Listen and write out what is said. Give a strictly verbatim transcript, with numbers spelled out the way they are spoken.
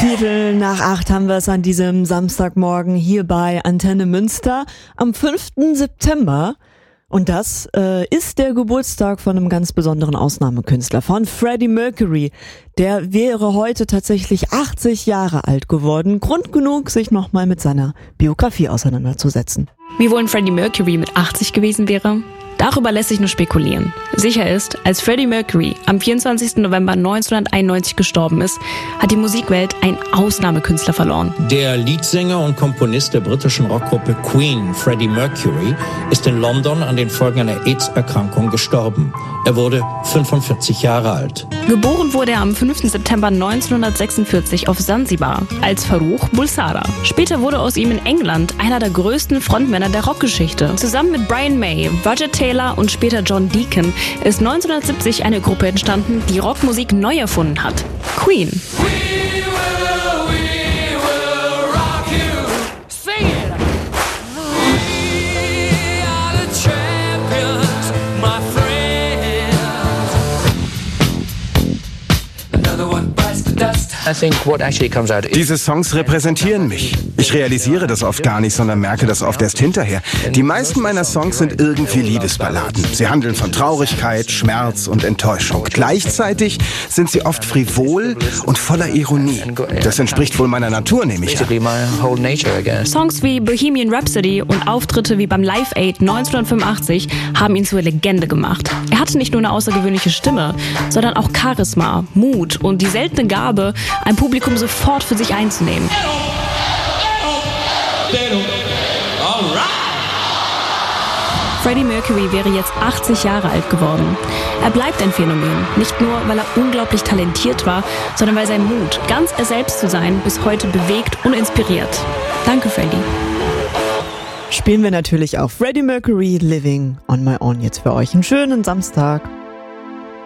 Viertel nach acht haben wir es an diesem Samstagmorgen hier bei Antenne Münster am fünften September. Und das äh, ist der Geburtstag von einem ganz besonderen Ausnahmekünstler, von Freddie Mercury. Der wäre heute tatsächlich achtzig Jahre alt geworden. Grund genug, sich nochmal mit seiner Biografie auseinanderzusetzen. Wie wohl ein Freddie Mercury mit achtzig gewesen wäre? Darüber lässt sich nur spekulieren. Sicher ist, als Freddie Mercury am vierundzwanzigsten November neunzehnhunderteinundneunzig gestorben ist, hat die Musikwelt einen Ausnahmekünstler verloren. Der Leadsänger und Komponist der britischen Rockgruppe Queen, Freddie Mercury, ist in London an den Folgen einer AIDS-Erkrankung gestorben. Er wurde fünfundvierzig Jahre alt. Geboren wurde er am fünften September neunzehnhundertsechsundvierzig auf Sansibar als Farrokh Bulsara. Später wurde aus ihm in England einer der größten Frontmänner der Rockgeschichte. Zusammen mit Brian May, Roger Taylor und später John Deacon ist neunzehnhundertsiebzig eine Gruppe entstanden, die Rockmusik neu erfunden hat. Queen. Diese Songs repräsentieren mich. Ich realisiere das oft gar nicht, sondern merke das oft erst hinterher. Die meisten meiner Songs sind irgendwie Liebesballaden. Sie handeln von Traurigkeit, Schmerz und Enttäuschung. Gleichzeitig sind sie oft frivol und voller Ironie. Das entspricht wohl meiner Natur, nehme ich an. Songs wie Bohemian Rhapsody und Auftritte wie beim Live Aid neunzehnhundertfünfundachtzig haben ihn zur Legende gemacht. Er hatte nicht nur eine außergewöhnliche Stimme, sondern auch Charisma, Mut und die seltene Gabe, ein Publikum sofort für sich einzunehmen. Freddie Mercury wäre jetzt achtzig Jahre alt geworden. Er bleibt ein Phänomen, nicht nur, weil er unglaublich talentiert war, sondern weil sein Mut, ganz er selbst zu sein, bis heute bewegt und inspiriert. Danke, Freddie. Spielen wir natürlich auch Freddie Mercury, Living on My Own jetzt für euch. Einen schönen Samstag.